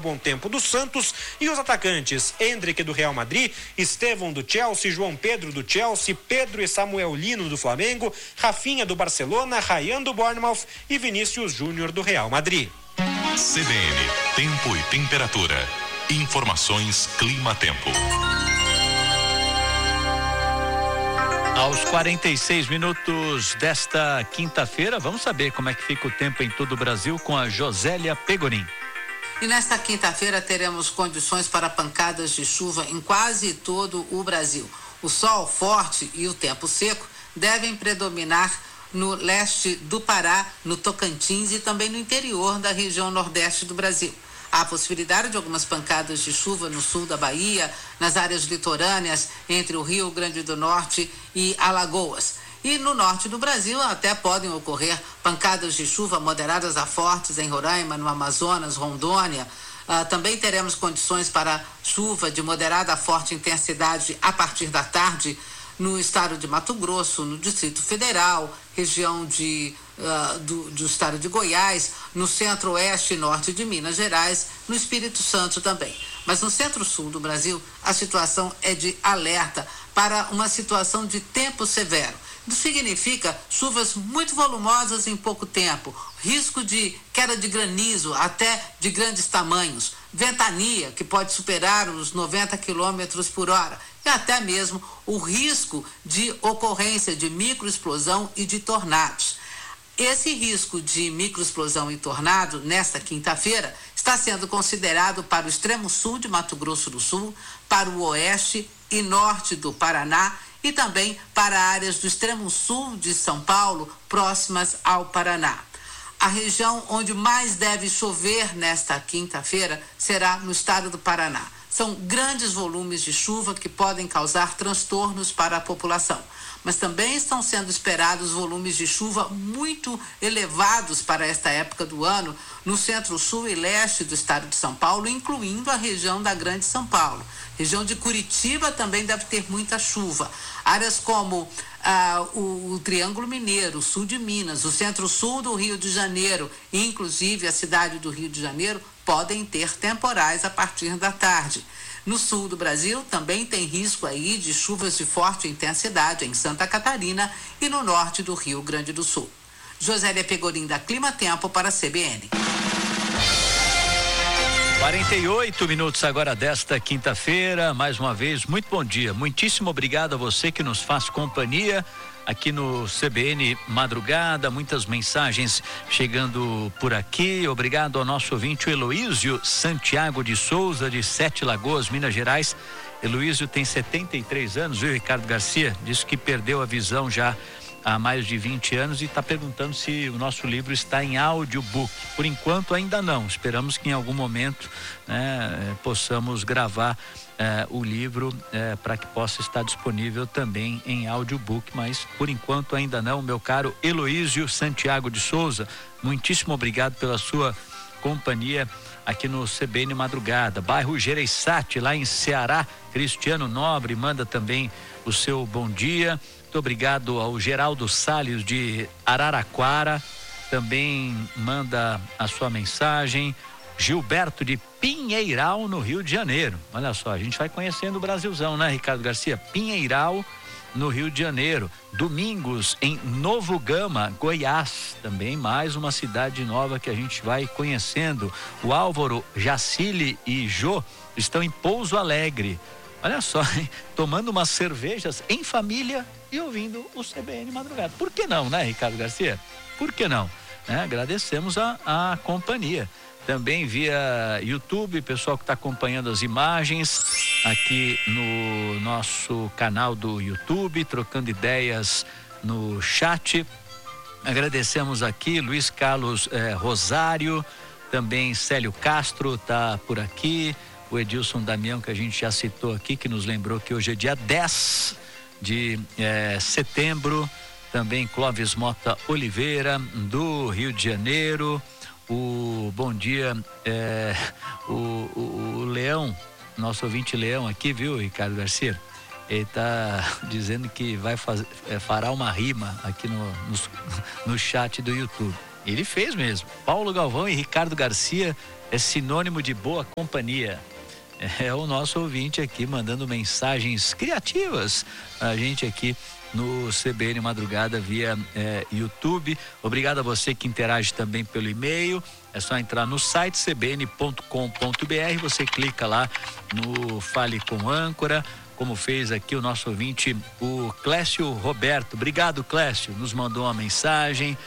bom tempo do Santos e os atacantes Endrick do Real Madrid, Estevão do Chelsea, João Pedro do Chelsea, Pedro e Samuel Lino do Flamengo, Rafinha do Barcelona, Ryan do Bournemouth e Vinícius Júnior do Real Madrid. CBN, tempo e temperatura. Informações Clima-Tempo. Aos 46 minutos desta quinta-feira, vamos saber como é que fica o tempo em todo o Brasil com a Josélia Pegorin. E nesta quinta-feira teremos condições para pancadas de chuva em quase todo o Brasil. O sol forte e o tempo seco devem predominar no leste do Pará, no Tocantins e também no interior da região nordeste do Brasil. Há possibilidade de algumas pancadas de chuva no sul da Bahia, nas áreas litorâneas, entre o Rio Grande do Norte e Alagoas. E no norte do Brasil até podem ocorrer pancadas de chuva moderadas a fortes em Roraima, no Amazonas, Rondônia. Também teremos condições para chuva de moderada a forte intensidade a partir da tarde no estado de Mato Grosso, no Distrito Federal, região do estado de Goiás, no centro-oeste e norte de Minas Gerais, no Espírito Santo também. Mas no centro-sul do Brasil, a situação é de alerta para uma situação de tempo severo. Isso significa chuvas muito volumosas em pouco tempo, risco de queda de granizo até de grandes tamanhos, ventania que pode superar os 90 quilômetros por hora e até mesmo o risco de ocorrência de microexplosão e de tornados. Esse risco de microexplosão e tornado, nesta quinta-feira, está sendo considerado para o extremo sul de Mato Grosso do Sul, para o oeste e norte do Paraná e também para áreas do extremo sul de São Paulo, próximas ao Paraná. A região onde mais deve chover nesta quinta-feira será no estado do Paraná. São grandes volumes de chuva que podem causar transtornos para a população. Mas também estão sendo esperados volumes de chuva muito elevados para esta época do ano no centro-sul e leste do estado de São Paulo, incluindo a região da Grande São Paulo. Região de Curitiba também deve ter muita chuva. Áreas como o Triângulo Mineiro, o sul de Minas, o centro-sul do Rio de Janeiro e inclusive a cidade do Rio de Janeiro podem ter temporais a partir da tarde. No sul do Brasil também tem risco aí de chuvas de forte intensidade em Santa Catarina e no norte do Rio Grande do Sul. Josélia Pegorin, da Clima Tempo para a CBN. 48 minutos agora desta quinta-feira, mais uma vez, muito bom dia, muitíssimo obrigado a você que nos faz companhia aqui no CBN Madrugada, muitas mensagens chegando por aqui, obrigado ao nosso ouvinte, o Heloísio Santiago de Souza, de Sete Lagoas, Minas Gerais. Heloísio tem 73 anos, viu, Ricardo Garcia? Disse que perdeu a visão já há mais de 20 anos e está perguntando se o nosso livro está em audiobook. Por enquanto ainda não, esperamos que em algum momento possamos gravar o livro para que possa estar disponível também em audiobook, mas por enquanto ainda não. Meu caro Heloísio Santiago de Souza, muitíssimo obrigado pela sua companhia aqui no CBN Madrugada. Bairro Gereissati, lá em Ceará, Cristiano Nobre manda também o seu bom dia. Muito obrigado ao Geraldo Salles de Araraquara, também manda a sua mensagem. Gilberto de Pinheiral, no Rio de Janeiro. Olha só, a gente vai conhecendo o Brasilzão, né, Ricardo Garcia? Pinheiral, no Rio de Janeiro. Domingos, em Novo Gama, Goiás. Também mais uma cidade nova que a gente vai conhecendo. O Álvaro, Jacile e Jô estão em Pouso Alegre. Olha só, hein? Tomando umas cervejas em família e ouvindo o CBN Madrugada. Por que não, né, Ricardo Garcia? Por que não? Agradecemos a companhia. Também via YouTube, pessoal que está acompanhando as imagens aqui no nosso canal do YouTube, trocando ideias no chat. Agradecemos aqui Luiz Carlos Rosário, também Célio Castro está por aqui, o Edilson Damião, que a gente já citou aqui, que nos lembrou que hoje é dia 10 de setembro. Também Clóvis Mota Oliveira, do Rio de Janeiro. O bom dia, o Leão, nosso ouvinte Leão aqui, viu, Ricardo Garcia? Ele está dizendo que vai fará uma rima aqui no chat do YouTube. Ele fez mesmo. Paulo Galvão e Ricardo Garcia é sinônimo de boa companhia. É o nosso ouvinte aqui mandando mensagens criativas a gente aqui no CBN Madrugada via YouTube. Obrigado a você que interage também pelo e-mail. É só entrar no site cbn.com.br, você clica lá no Fale com Âncora, como fez aqui o nosso ouvinte, o Clécio Roberto. Obrigado, Clécio, nos mandou uma mensagem.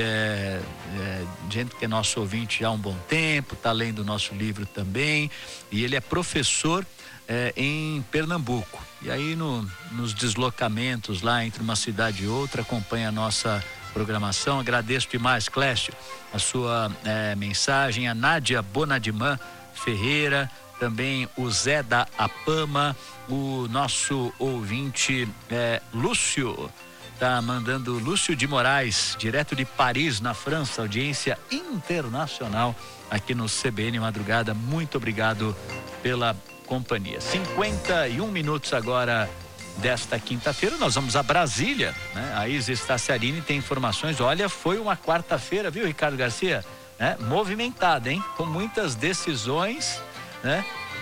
Gente que é nosso ouvinte já há um bom tempo, está lendo o nosso livro também, e ele é professor em Pernambuco, e aí nos deslocamentos lá entre uma cidade e outra acompanha a nossa programação. Agradeço demais, Clécio, a sua mensagem. A Nádia Bonadiman Ferreira, também o Zé da Apama, o nosso ouvinte Lúcio tá mandando, Lúcio de Moraes, direto de Paris, na França, audiência internacional aqui no CBN Madrugada. Muito obrigado pela companhia. 51 minutos agora desta quinta-feira, nós vamos a Brasília, né? A Isa Staciarini tem informações. Olha, foi uma quarta-feira, viu, Ricardo Garcia? Movimentada, hein? Com muitas decisões, né?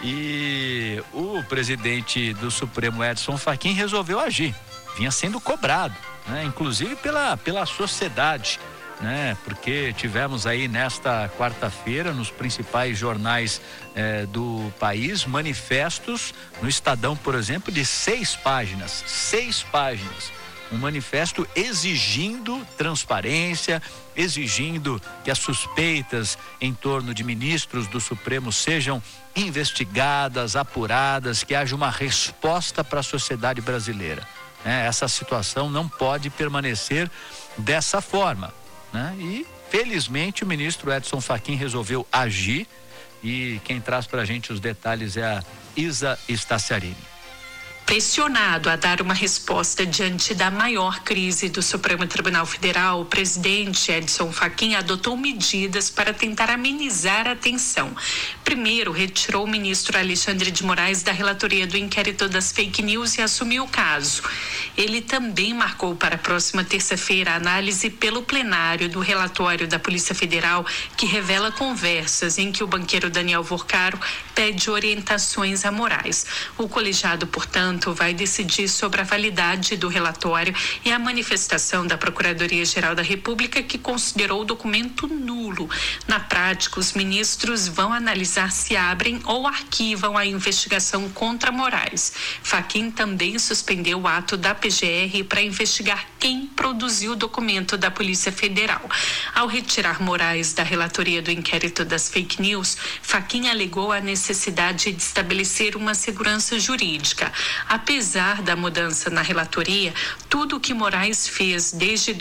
E o presidente do Supremo, Edson Fachin, resolveu agir. Vinha sendo cobrado, né? Inclusive pela sociedade, né? Porque tivemos aí nesta quarta-feira nos principais jornais do país manifestos, no Estadão, por exemplo, de 6 páginas, um manifesto exigindo transparência, exigindo que as suspeitas em torno de ministros do Supremo sejam investigadas, apuradas, que haja uma resposta para a sociedade brasileira. Essa situação não pode permanecer dessa forma, né? E felizmente o ministro Edson Fachin resolveu agir, e quem traz para a gente os detalhes é a Isa Staciarini. Pressionado a dar uma resposta diante da maior crise do Supremo Tribunal Federal, o presidente Edson Fachin adotou medidas para tentar amenizar a tensão. Primeiro, retirou o ministro Alexandre de Moraes da relatoria do inquérito das fake news e assumiu o caso. Ele também marcou para a próxima terça-feira a análise pelo plenário do relatório da Polícia Federal, que revela conversas em que o banqueiro Daniel Vorcaro pede orientações a Moraes. O colegiado, portanto, vai decidir sobre a validade do relatório e a manifestação da Procuradoria-Geral da República, que considerou o documento nulo. Na prática, os ministros vão analisar se abrem ou arquivam a investigação contra Moraes. Fachin também suspendeu o ato da PGR para investigar quem produziu o documento da Polícia Federal. Ao retirar Moraes da relatoria do inquérito das fake news, Fachin alegou a necessidade de estabelecer uma segurança jurídica. Apesar da mudança na relatoria, tudo o que Moraes fez desde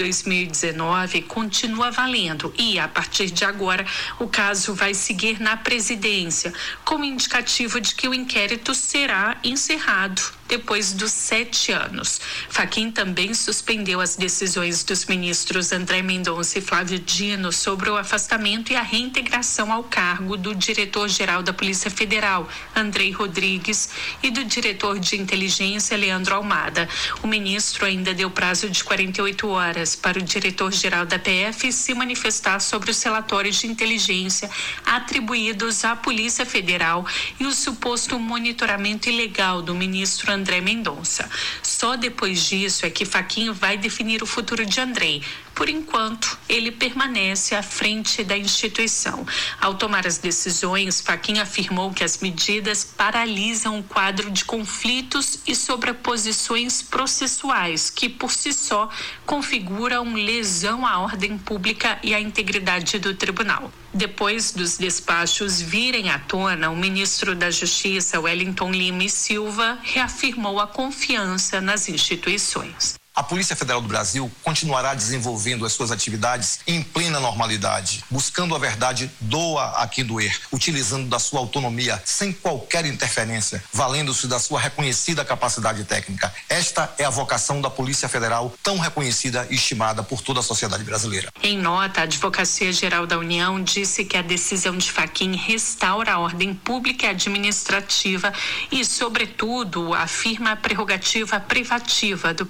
2019 continua valendo e, a partir de agora, o caso vai seguir na presidência, como indicativo de que o inquérito será encerrado depois dos 7 anos. Fachin também suspendeu as decisões dos ministros André Mendonça e Flávio Dino sobre o afastamento e a reintegração ao cargo do diretor-geral da Polícia Federal, Andrei Rodrigues, e do diretor de inteligência, Leandro Almada. O ministro ainda deu prazo de 48 horas para o diretor-geral da PF se manifestar sobre os relatórios de inteligência atribuídos à Polícia Federal e o suposto monitoramento ilegal do ministro André Mendonça. Só depois disso é que Fachin vai definir o futuro de Andrei. Por enquanto, ele permanece à frente da instituição. Ao tomar as decisões, Fachin afirmou que as medidas paralisam o quadro de conflitos e sobreposições processuais, que por si só configuram lesão à ordem pública e à integridade do tribunal. Depois dos despachos virem à tona, o ministro da Justiça, Wellington Lima e Silva, reafirmou a confiança nas instituições. A Polícia Federal do Brasil continuará desenvolvendo as suas atividades em plena normalidade, buscando a verdade, doa a quem doer, utilizando da sua autonomia, sem qualquer interferência, valendo-se da sua reconhecida capacidade técnica. Esta é a vocação da Polícia Federal, tão reconhecida e estimada por toda a sociedade brasileira. Em nota, a Advocacia Geral da União disse que a decisão de Fachin restaura a ordem pública e administrativa e, sobretudo, afirma a prerrogativa privativa do presidente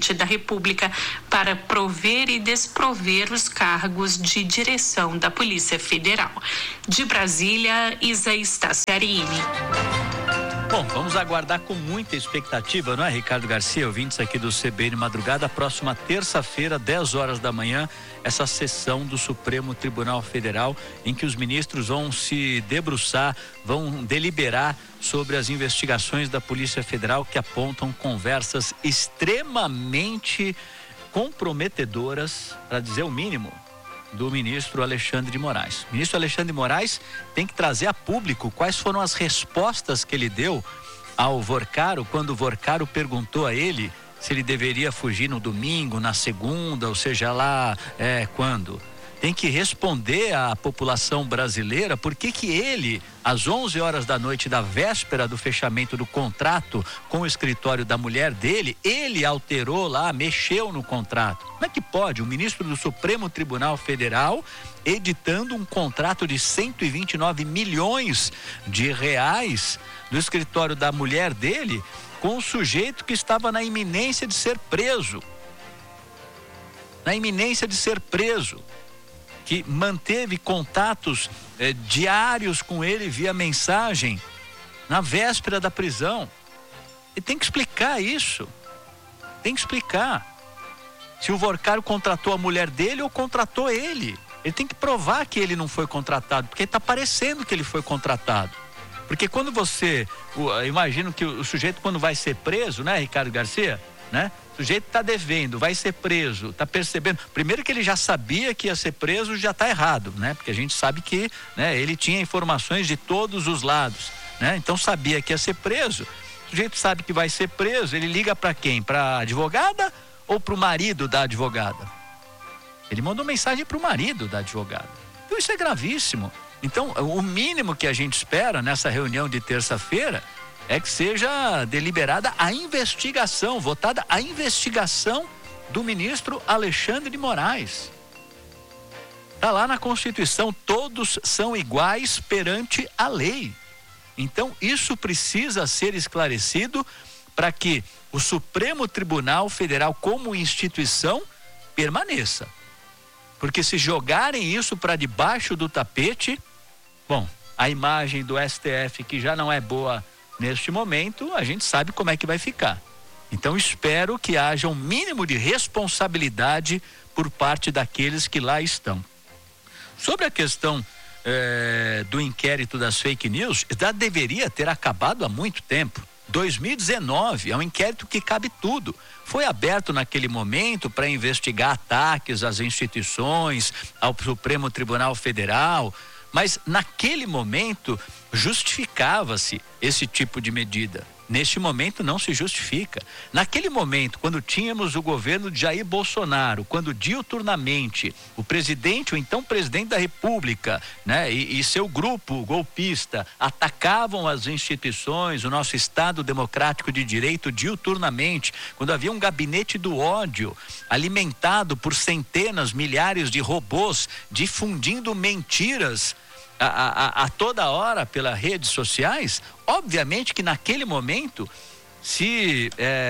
presidente da República para prover e desprover os cargos de direção da Polícia Federal. De Brasília, Isa Staciarini. Bom, vamos aguardar com muita expectativa, não é, Ricardo Garcia, ouvintes aqui do CBN Madrugada, próxima terça-feira, 10 horas da manhã, essa sessão do Supremo Tribunal Federal, em que os ministros vão se debruçar, vão deliberar sobre as investigações da Polícia Federal que apontam conversas extremamente comprometedoras, para dizer o mínimo, do ministro Alexandre de Moraes. O ministro Alexandre de Moraes tem que trazer a público quais foram as respostas que ele deu ao Vorcaro, quando o Vorcaro perguntou a ele se ele deveria fugir no domingo, na segunda, ou seja lá quando. Tem que responder à população brasileira por que ele, às 11 horas da noite da véspera do fechamento do contrato com o escritório da mulher dele, ele alterou lá, mexeu no contrato. Como é que pode o ministro do Supremo Tribunal Federal editando um contrato de 129 milhões de reais do escritório da mulher dele com um sujeito que estava na iminência de ser preso? Na iminência de ser preso. Que manteve contatos diários com ele via mensagem na véspera da prisão. E tem que explicar isso. Tem que explicar. Se o Vorcaro contratou a mulher dele ou contratou ele. Ele tem que provar que ele não foi contratado, porque está parecendo que ele foi contratado. Porque quando imagino que o sujeito, quando vai ser preso, né, Ricardo Garcia, né? O sujeito está devendo, vai ser preso, está percebendo. Primeiro que ele já sabia que ia ser preso, já está errado, né? Porque a gente sabe que, né, ele tinha informações de todos os lados, né? Então sabia que ia ser preso. O sujeito sabe que vai ser preso, ele liga para quem? Para a advogada ou para o marido da advogada? Ele mandou mensagem para o marido da advogada. Então isso é gravíssimo. Então o mínimo que a gente espera nessa reunião de terça-feira é que seja deliberada a investigação, votada a investigação do ministro Alexandre de Moraes. Está lá na Constituição, todos são iguais perante a lei. Então isso precisa ser esclarecido para que o Supremo Tribunal Federal como instituição permaneça. Porque se jogarem isso para debaixo do tapete, bom, a imagem do STF, que já não é boa neste momento, a gente sabe como é que vai ficar. Então espero que haja um mínimo de responsabilidade por parte daqueles que lá estão. Sobre a questão do inquérito das fake news, já deveria ter acabado há muito tempo. 2019 é um inquérito que cabe tudo. Foi aberto naquele momento para investigar ataques às instituições, ao Supremo Tribunal Federal, mas naquele momento justificava-se esse tipo de medida. Neste momento não se justifica. Naquele momento, quando tínhamos o governo de Jair Bolsonaro, quando diuturnamente o presidente, o então presidente da República, né, e seu grupo golpista atacavam as instituições, o nosso Estado democrático de direito diuturnamente, quando havia um gabinete do ódio alimentado por centenas, milhares de robôs difundindo mentiras a toda hora pelas redes sociais, obviamente que naquele momento se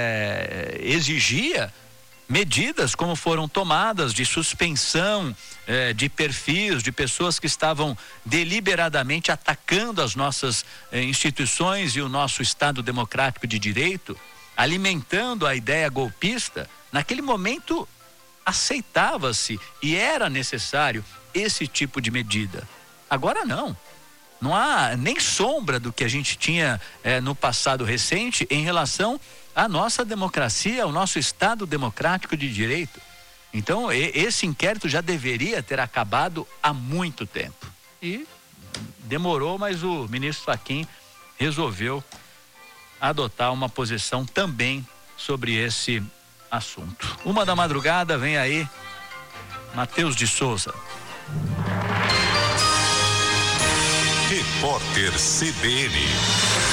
exigia medidas como foram tomadas de suspensão de perfis, de pessoas que estavam deliberadamente atacando as nossas instituições e o nosso Estado democrático de direito, alimentando a ideia golpista. Naquele momento aceitava-se e era necessário esse tipo de medida. Agora não há nem sombra do que a gente tinha no passado recente em relação à nossa democracia, ao nosso Estado democrático de direito. Então esse inquérito já deveria ter acabado há muito tempo. E demorou, mas o ministro Fachin resolveu adotar uma posição também sobre esse assunto. 1h da vem aí Matheus de Souza. Repórter CBN.